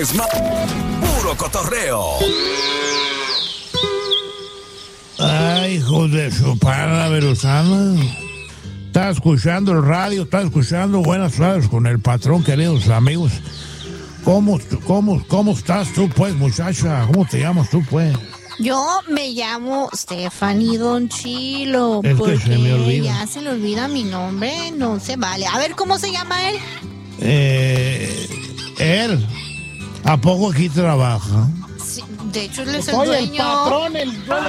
Es más, puro cotorreo. Ay, hijo de su parra Veruzana. Está escuchando el radio, está escuchando Buenas tardes con el patrón, queridos amigos. ¿Cómo estás tú, pues, muchacha? ¿Cómo te llamas tú, pues? Yo me llamo Stephanie Don Chilo. Es que porque se me olvida. ya se le olvida mi nombre, no se vale. A ver, ¿cómo se llama él? Él. ¿A poco aquí trabaja? Sí, de hecho, él es el Soy dueño. el patrón, el dueño.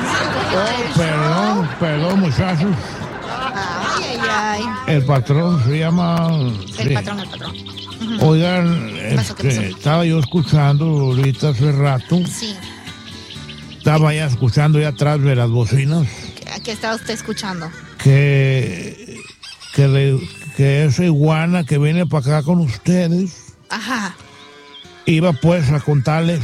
Perdón, muchachos. Ay, ay, ay. El patrón se llama... El sí. patrón. Oigan, ¿Qué pasó? estaba yo escuchando ahorita hace rato. Sí. Estaba ya escuchando ya atrás de las bocinas ¿Qué estaba usted escuchando? que esa iguana que viene para acá con ustedes Ajá. iba pues a contarles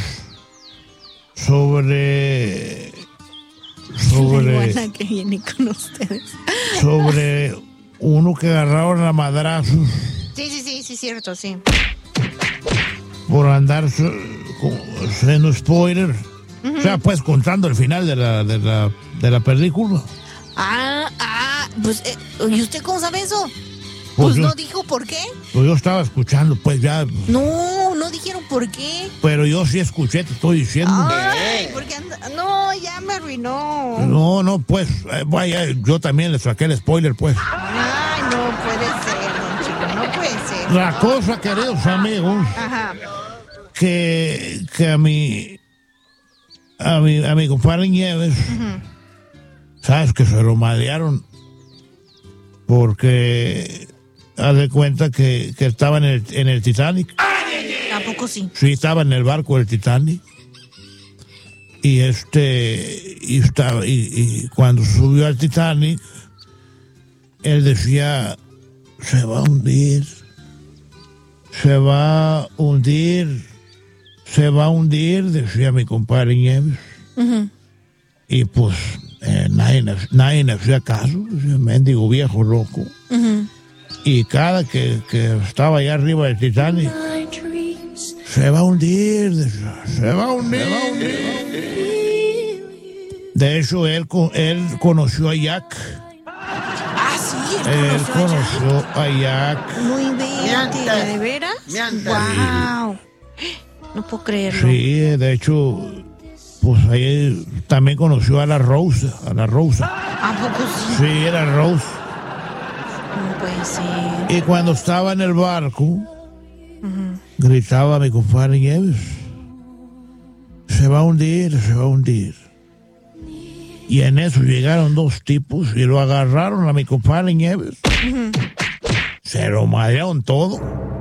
sobre La iguana que viene con ustedes. sobre uno que agarraron a madrazos Sí, cierto, sí. por andar haciendo spoiler. O sea, pues contando el final de la película. Pues, ¿y usted cómo sabe eso? Pues yo- no dijo por qué. Pues yo estaba escuchando, pues ya, No dijeron por qué. pero yo sí escuché, te estoy diciendo. Ay, porque no, ya me arruinó. No, pues, vaya, yo también le saqué el spoiler, pues. Ay, no puede ser, don Chico, no puede ser. La cosa, queridos amigos, Ajá. que a mi compadre Nieves, sabes que se lo madrearon porque haz de cuenta que estaba en el Titanic. Tampoco sí. Sí, estaba en el barco del Titanic. Y cuando subió al Titanic, él decía, se va a hundir, decía mi compadre Nieves. Y pues nadie le hacía caso, ese mendigo viejo loco. Y cada que estaba allá arriba del Titanic, se va a hundir, decía, se va a hundir. De hecho, él conoció a Jack. Sí, Él conoció a Jack. Muy bien, ¿de veras? Wow. No puedo creerlo. Sí, de hecho, pues ahí también conoció a la Rosa. ¿A poco sí? Sí, era Rose. No puede ser. Y cuando estaba en el barco, gritaba a mi compadre Nieves, se va a hundir. Y en eso llegaron dos tipos y lo agarraron a mi compadre Nieves. Se lo madrearon todo.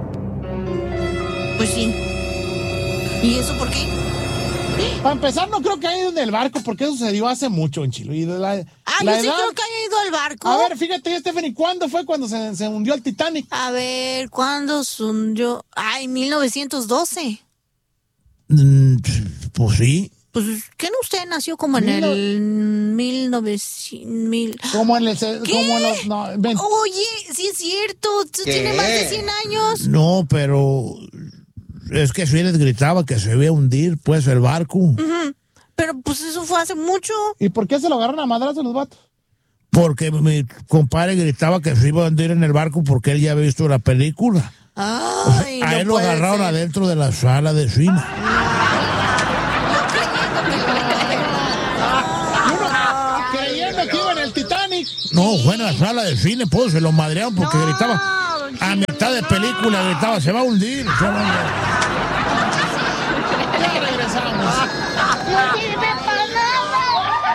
Pues sí. ¿Y eso por qué? Para empezar, no creo que haya ido en el barco, porque eso sucedió hace mucho en Chilo. Y Yo sí creo que haya ido al barco. A ver, fíjate, Stephanie, ¿cuándo fue cuando se hundió el Titanic? A ver, ¿cuándo se hundió? 1912. Pues sí. Pues, ¿qué no usted nació como en el 1900? Como en los... No, Oye, sí es cierto, usted tiene más de 100 años. No, pero es que si les gritaba que se iba a hundir, pues, el barco. Pero pues eso fue hace mucho. ¿Y por qué se lo agarran a madrazos los vatos? Porque mi compadre gritaba que se iba a hundir en el barco porque él ya había visto la película. Ay, A él no lo puede agarraron ser. adentro de la sala de cine. Creyendo que iba en el Titanic. No, fue en la sala de cine, pues se lo madrearon porque No, gritaba. don A Chilo, mitad de película gritaba, se va a hundir.